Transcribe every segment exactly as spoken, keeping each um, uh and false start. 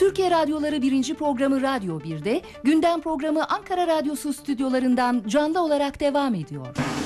Türkiye Radyoları birinci programı Radyo bir'de, gündem programı Ankara Radyosu stüdyolarından canlı olarak devam ediyor.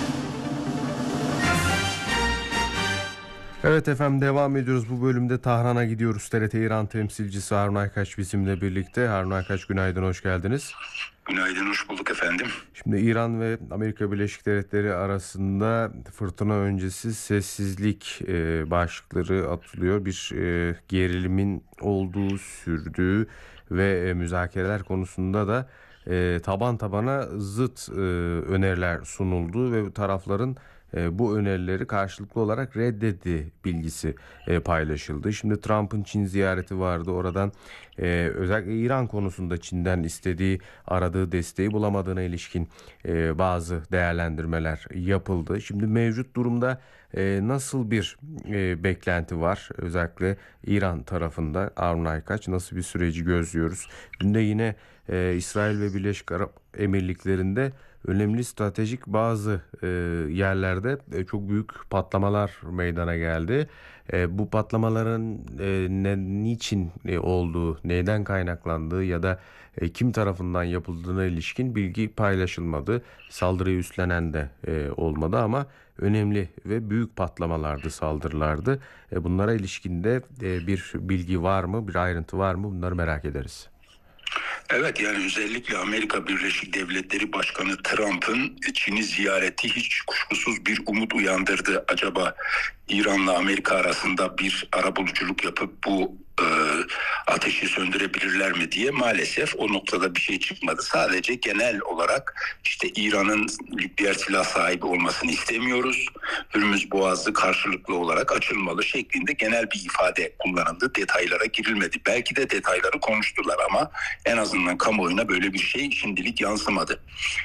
Evet efendim, devam ediyoruz. Bu bölümde Tahran'a gidiyoruz. T R T İran temsilcisi Harun Aykaç bizimle birlikte. Harun Aykaç, günaydın, hoş geldiniz. Günaydın, hoş bulduk efendim. Şimdi İran ve Amerika Birleşik Devletleri arasında fırtına öncesi sessizlik e, başlıkları atılıyor. Bir e, gerilimin olduğu, sürdüğü ve e, müzakereler konusunda da e, taban tabana zıt e, öneriler sunuldu ve tarafların E, bu önerileri karşılıklı olarak reddetti bilgisi e, paylaşıldı. Şimdi Trump'ın Çin ziyareti vardı. Oradan e, özellikle İran konusunda Çin'den istediği, aradığı desteği bulamadığına ilişkin e, bazı değerlendirmeler yapıldı. Şimdi mevcut durumda e, nasıl bir e, beklenti var? Özellikle İran tarafında Harun Aykaç, nasıl bir süreci gözlüyoruz? Dün de yine e, İsrail ve Birleşik Arap Emirlikleri'nde önemli stratejik bazı e, yerlerde e, çok büyük patlamalar meydana geldi. E, bu patlamaların e, ne, niçin e, olduğu, neyden kaynaklandığı ya da e, kim tarafından yapıldığına ilişkin bilgi paylaşılmadı. Saldırıyı üstlenen de e, olmadı ama önemli ve büyük patlamalardı, saldırılardı. E, bunlara ilişkin de e, bir bilgi var mı, bir ayrıntı var mı? Bunları merak ederiz. Evet, yani özellikle Amerika Birleşik Devletleri Başkanı Trump'ın Çin'i ziyareti hiç kuşkusuz bir umut uyandırdı. Acaba İran'la Amerika arasında bir arabuluculuk yapıp bu e, ateşi söndürebilirler mi diye. Maalesef o noktada bir şey çıkmadı. Sadece genel olarak işte İran'ın nükleer silah sahibi olmasını istemiyoruz, Hürmüz Boğazı karşılıklı olarak açılmalı şeklinde genel bir ifade kullanıldı. Detaylara girilmedi. Belki de detayları konuştular ama en azından kamuoyuna böyle bir şey şimdilik yansımadı.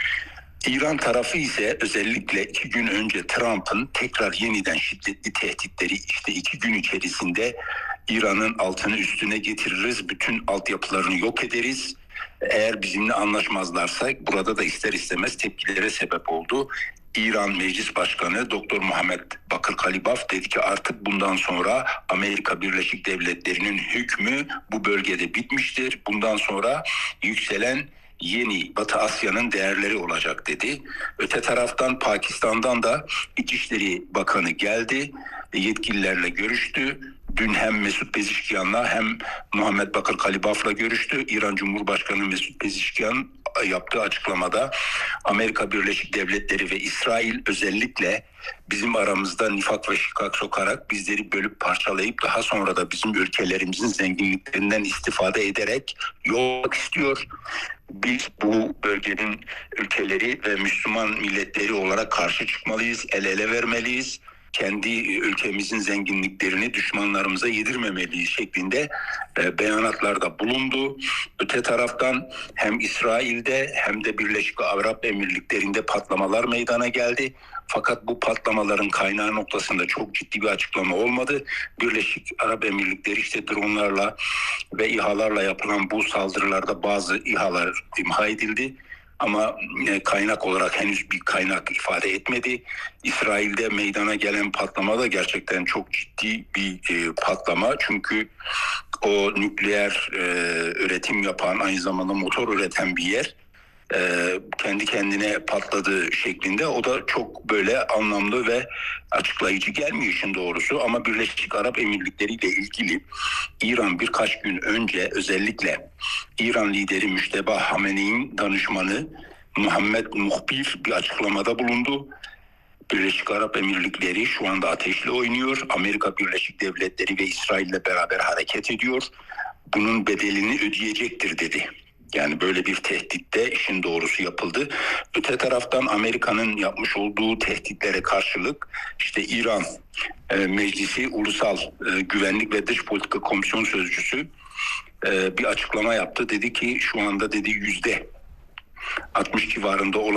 İran tarafı ise özellikle iki gün önce Trump'ın tekrar yeniden şiddetli tehditleri, işte iki gün içerisinde İran'ın altını üstüne getiririz, bütün altyapılarını yok ederiz, eğer bizimle anlaşmazlarsa burada da ister istemez tepkilere sebep oldu. İran Meclis Başkanı Doktor Muhammed Bakır Kalibaf dedi ki artık bundan sonra Amerika Birleşik Devletleri'nin hükmü bu bölgede bitmiştir. Bundan sonra yükselen yeni Batı Asya'nın değerleri olacak dedi. Öte taraftan Pakistan'dan da İçişleri Bakanı geldi, yetkililerle görüştü. Dün hem Mesut Pezişkian'la hem Muhammed Bakır Kalibaf'la görüştü. İran Cumhurbaşkanı Mesut Pezişkian yaptığı açıklamada Amerika Birleşik Devletleri ve İsrail özellikle bizim aramızda nifak ve şikak sokarak bizleri bölüp parçalayıp daha sonra da bizim ülkelerimizin zenginliklerinden istifade ederek yolmak istiyor. Biz bu bölgenin ülkeleri ve Müslüman milletleri olarak karşı çıkmalıyız, el ele vermeliyiz. Kendi ülkemizin zenginliklerini düşmanlarımıza yedirmemeliyiz şeklinde e, beyanatlarda bulundu. Öte taraftan hem İsrail'de hem de Birleşik Arap Emirlikleri'nde patlamalar meydana geldi. Fakat bu patlamaların kaynağı noktasında çok ciddi bir açıklama olmadı. Birleşik Arap Emirlikleri işte dronlarla ve İHA'larla yapılan bu saldırılarda bazı İHA'lar imha edildi. Ama kaynak olarak henüz bir kaynak ifade etmedi. İsrail'de meydana gelen patlama da gerçekten çok ciddi bir e, patlama. Çünkü o nükleer e, üretim yapan, aynı zamanda motor üreten bir yer e, kendi kendine patladığı şeklinde. O da çok böyle anlamlı ve açıklayıcı gelmiyor işin doğrusu. Ama Birleşik Arap Emirlikleri ile ilgili İran birkaç gün önce özellikle İran lideri Müşteba Hamenei'nin danışmanı Muhammed Muhbir bir açıklamada bulundu. Birleşik Arap Emirlikleri şu anda ateşle oynuyor. Amerika Birleşik Devletleri ve İsrail ile beraber hareket ediyor. Bunun bedelini ödeyecektir dedi. Yani böyle bir tehditte işin doğrusu yapıldı. Öte taraftan Amerika'nın yapmış olduğu tehditlere karşılık işte İran e, Meclisi Ulusal e, Güvenlik ve Dış Politika Komisyon Sözcüsü e, bir açıklama yaptı. Dedi ki şu anda dedi yüzde altmış civarında olan